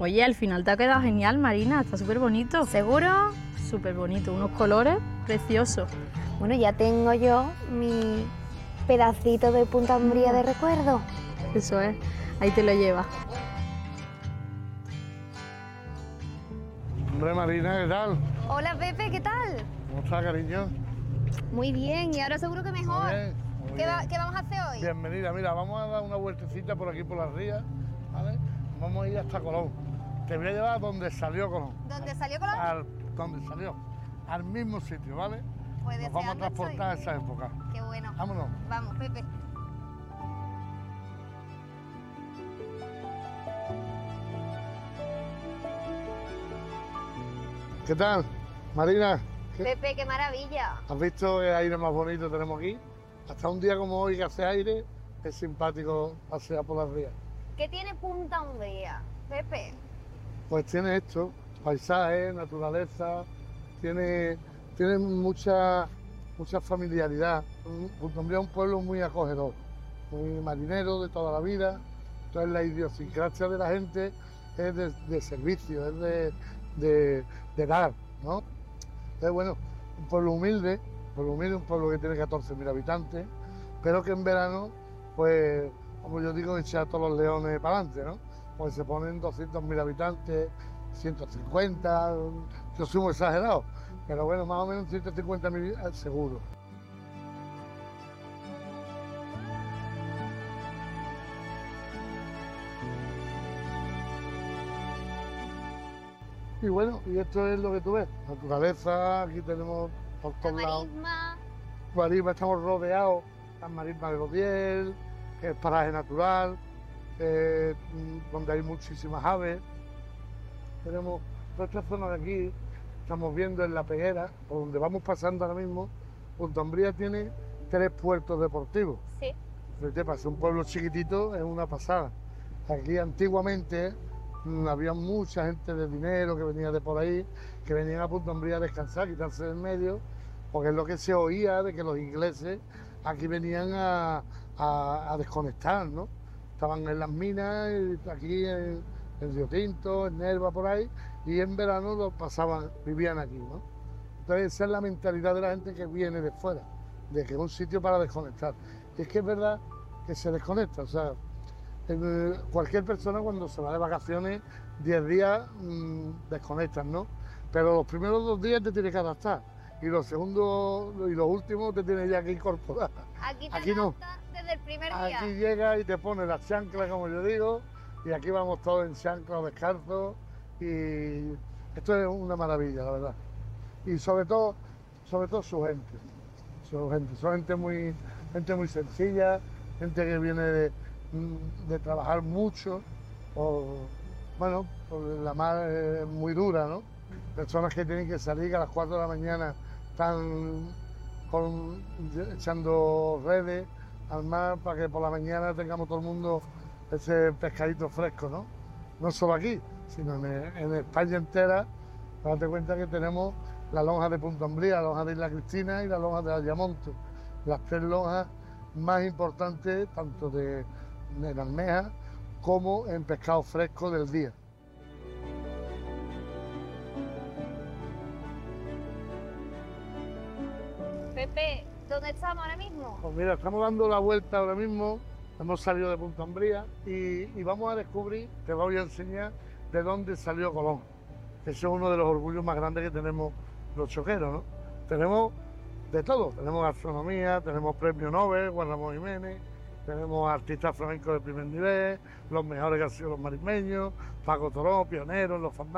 Oye, al final te ha quedado genial, Marina, está súper bonito. ¿Seguro? Súper bonito, unos colores preciosos. Bueno, ya tengo yo mi pedacito de Punta Umbría de recuerdo. Eso es, ahí te lo llevas. Hombre, Marina, ¿qué tal? Hola, Pepe, ¿qué tal? ¿Cómo está, cariño? Muy bien, y ahora seguro que mejor. Muy bien, muy ¿Qué, bien. ¿Qué vamos a hacer hoy? Bienvenida, mira, vamos a dar una vueltecita por aquí por las rías, ¿vale? Vamos a ir hasta Colón. Te voy a llevar a donde salió Colón. ¿Dónde salió Colón? Donde salió, al mismo sitio, ¿vale? Pues Nos vamos a deseando transportar a esa época. Qué bueno. Vámonos. Vamos, Pepe. ¿Qué tal, Marina? Pepe, qué maravilla. ¿Has visto qué aire más bonito tenemos aquí? Hasta un día como hoy que hace aire, es simpático pasear por las rías. ¿Qué tiene Punta Umbría, Pepe? Pues tiene esto, paisaje, naturaleza, tiene mucha familiaridad. Punta Umbría es un pueblo muy acogedor, muy marinero de toda la vida. Entonces la idiosincrasia de la gente es de servicio, es de dar, ¿no? Entonces, bueno, un pueblo humilde, un pueblo que tiene 14.000 habitantes, pero que en verano, pues, como yo digo, echa a todos los leones para adelante, ¿no? Pues se ponen 200.000 habitantes, 150, yo soy muy exagerado, pero bueno, más o menos 150.000 seguro. Y bueno, y esto es lo que tú ves, naturaleza, aquí tenemos por todos lados. Guarisma, estamos rodeados, las marismas de Lodiel, que es paraje natural, donde hay muchísimas aves. Tenemos toda esta zona de aquí, estamos viendo en La Peguera, por donde vamos pasando ahora mismo. Punta Umbría tiene 3 puertos deportivos. Sí. Te pasa, un pueblo chiquitito es una pasada. Aquí antiguamente había mucha gente de dinero que venía de por ahí, que venían a Punta Umbría a descansar, quitarse del medio, porque es lo que se oía de que los ingleses aquí venían a desconectar, ¿no? Estaban en las minas, aquí en Río Tinto, en Nerva, por ahí, y en verano lo pasaban, vivían aquí, ¿no? Entonces esa es la mentalidad de la gente que viene de fuera, de que es un sitio para desconectar. Y es que es verdad que se desconecta, o sea, cualquier persona cuando se va de vacaciones, 10 días desconectan, ¿no? Pero los primeros 2 días te tienes que adaptar y los segundos y los últimos te tienes ya que incorporar. Aquí no. Desde el primer día. Aquí llega y te pone las chanclas, como yo digo, y aquí vamos todos en chanclas descalzos y esto es una maravilla, la verdad. Y sobre todo su gente. Son gente muy sencilla, gente que viene de trabajar mucho, por la mar es muy dura, ¿no? Personas que tienen que salir que a las 4 de la mañana están echando redes al mar para que por la mañana tengamos todo el mundo ese pescadito fresco, ¿no? No solo aquí, sino en España entera. Date cuenta que tenemos la lonja de Punta Umbría, la lonja de Isla Cristina y la lonja de Ayamonte, las 3 lonjas más importantes tanto de almeja como en pescado fresco del día. Pepe, ¿dónde estamos ahora mismo? Pues mira, estamos dando la vuelta ahora mismo, hemos salido de Punta Umbría y vamos a descubrir, te voy a enseñar de dónde salió Colón. Ese es uno de los orgullos más grandes que tenemos los choqueros, ¿no? Tenemos de todo, tenemos gastronomía, tenemos premio Nobel, Juan Ramón Jiménez, tenemos artistas flamencos de primer nivel, los mejores que han sido los marismeños, Paco Toró, pioneros, los fandangos.